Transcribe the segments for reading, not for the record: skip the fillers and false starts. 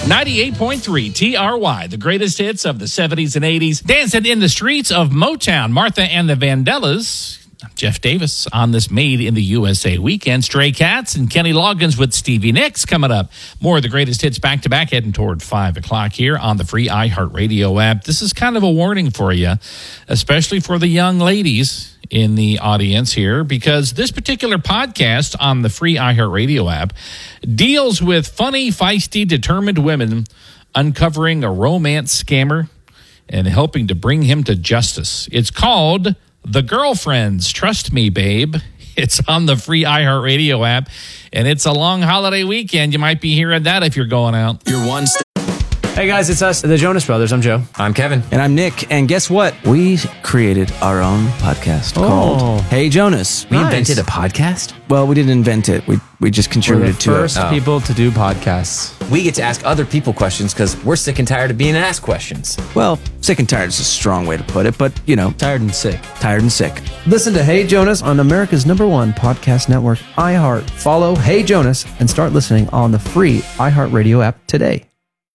98.3 TRY, the greatest hits of the 70s and 80s. Dancing in the streets of Motown, Martha and the Vandellas. Jeff Davis on this Made in the USA weekend. Stray Cats and Kenny Loggins with Stevie Nicks coming up. More of the greatest hits back-to-back heading toward 5 o'clock here on the free iHeartRadio app. This is kind of a warning for you, especially for the young ladies in the audience here, because this particular podcast on the free iHeartRadio app deals with funny, feisty, determined women uncovering a romance scammer and helping to bring him to justice. It's called The Girlfriends. Trust me, babe. It's on the free iHeartRadio app, and it's a long holiday weekend. You might be hearing that if you're going out. You're one step. Hey guys, it's us, the Jonas Brothers. I'm Joe. I'm Kevin. And I'm Nick. And guess what? We created our own podcast called Hey Jonas. We invented a podcast? Well, we didn't invent it. We just contributed to it. We're the first people to do podcasts. We get to ask other people questions because we're sick and tired of being asked questions. Well, sick and tired is a strong way to put it, but, you know. Tired and sick. Tired and sick. Listen to Hey Jonas on America's #1 podcast network, iHeart. Follow Hey Jonas and start listening on the free iHeartRadio app today.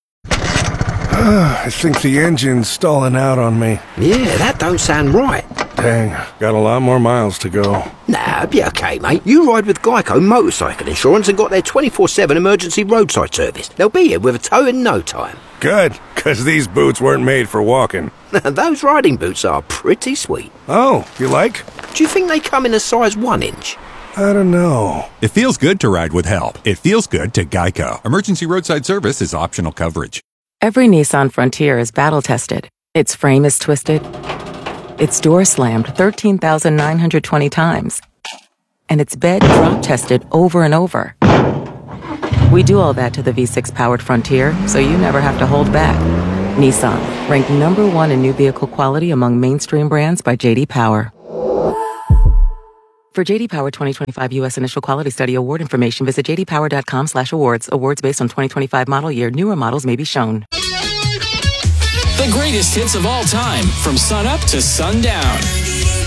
I think the engine's stalling out on me. Yeah, that don't sound right. Dang, got a lot more miles to go. Nah, be okay, mate. You ride with Geico Motorcycle Insurance and got their 24/7 emergency roadside service. They'll be here with a tow in no time. Good, because these boots weren't made for walking. Those riding boots are pretty sweet. Oh, you like? Do you think they come in a size 1 inch? I don't know. It feels good to ride with help. It feels good to Geico. Emergency roadside service is optional coverage. Every Nissan Frontier is battle-tested. Its frame is twisted. Its door slammed 13,920 times. And its bed drop-tested over and over. We do all that to the V6-powered Frontier, so you never have to hold back. Nissan, ranked #1 in new vehicle quality among mainstream brands by J.D. Power. For J.D. Power 2025 U.S. Initial Quality Study award information, visit jdpower.com/awards. Awards based on 2025 model year. Newer models may be shown. The greatest hits of all time, from sun up to sundown.